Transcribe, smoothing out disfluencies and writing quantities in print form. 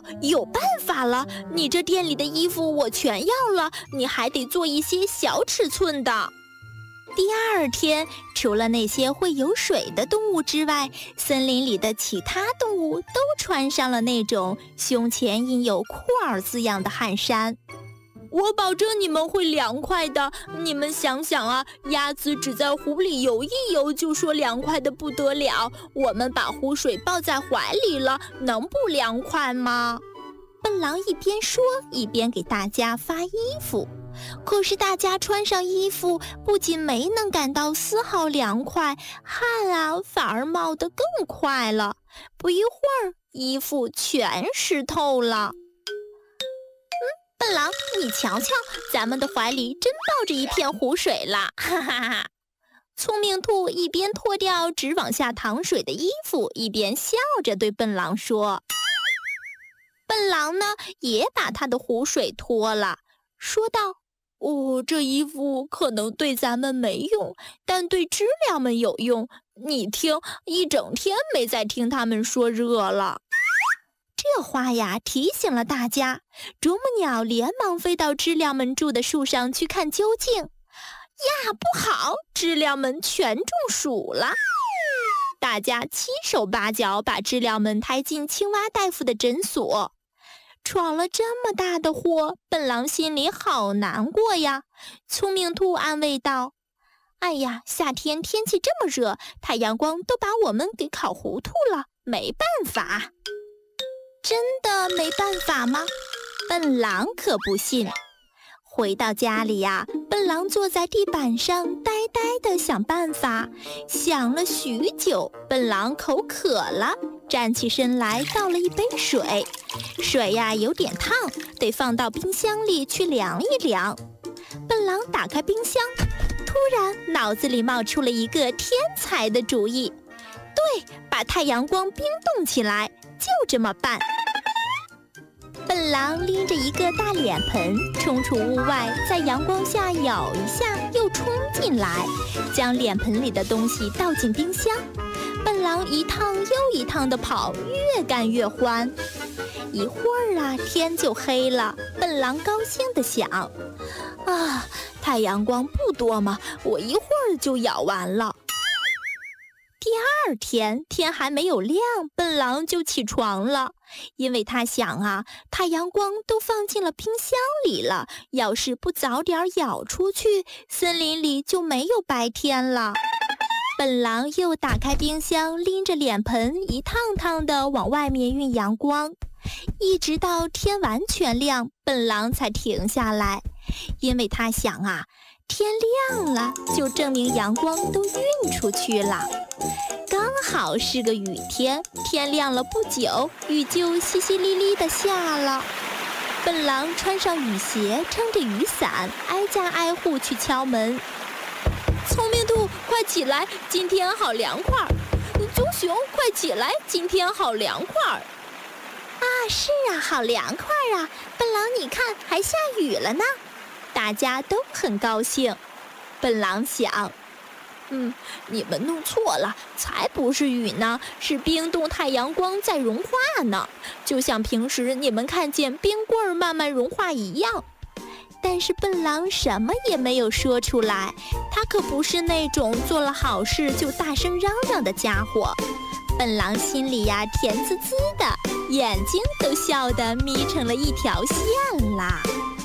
有办法了！你这店里的衣服我全要了，你还得做一些小尺寸的。第二天，除了那些会游水的动物之外，森林里的其他动物都穿上了那种胸前印有库尔字样的汗衫。我保证你们会凉快的。你们想想啊，鸭子只在湖里游一游就说凉快的不得了，我们把湖水抱在怀里了，能不凉快吗？笨狼一边说一边给大家发衣服，可是大家穿上衣服不仅没能感到丝毫凉快，汗啊反而冒得更快了。不一会儿，衣服全湿透了。笨狼，你瞧瞧，咱们的怀里真抱着一片湖水了，哈哈哈！聪明兔一边脱掉直往下淌水的衣服，一边笑着对笨狼说。笨狼呢，也把他的湖水脱了，说道：这衣服可能对咱们没用，但对知了们有用。你听，一整天没再听他们说热了。这话呀，提醒了大家。啄木鸟连忙飞到知了们住的树上去看究竟。呀，不好，知了们全中暑了。大家七手八脚把知了们抬进青蛙大夫的诊所。闯了这么大的祸，笨狼心里好难过呀。聪明兔安慰道：哎呀，夏天天气这么热，太阳光都把我们给烤糊涂了，没办法。真的没办法吗？笨狼可不信。回到家里呀，笨狼坐在地板上呆呆地想办法，想了许久。笨狼口渴了，站起身来倒了一杯水。水呀有点烫，得放到冰箱里去凉一凉。笨狼打开冰箱，突然脑子里冒出了一个天才的主意。对，把太阳光冰冻起来，就这么办。笨狼拎着一个大脸盆冲出屋外，在阳光下舀一下又冲进来，将脸盆里的东西倒进冰箱。笨狼一趟又一趟地跑，越干越欢。一会儿啊，天就黑了。笨狼高兴地想：太阳光不多嘛，我一会儿就舀完了。第二天，天还没有亮，笨狼就起床了，因为他想啊，太阳光都放进了冰箱里了，要是不早点舀出去，森林里就没有白天了。笨狼又打开冰箱，拎着脸盆一趟趟地往外面运阳光，一直到天完全亮，笨狼才停下来，因为他想啊，天亮了就证明阳光都运出去了。刚好是个雨天，天亮了不久，雨就淅淅沥沥地下了。笨狼穿上雨鞋，撑着雨伞，挨家挨户去敲门。聪明兔，快起来，今天好凉快。棕熊，快起来，今天好凉快。是啊，好凉快啊。笨狼，你看，还下雨了呢。大家都很高兴。笨狼想，你们弄错了，才不是雨呢，是冰冻太阳光在融化呢，就像平时你们看见冰棍慢慢融化一样。但是笨狼什么也没有说出来，他可不是那种做了好事就大声嚷嚷的家伙。笨狼心里呀甜滋滋的，眼睛都笑得眯成了一条线啦。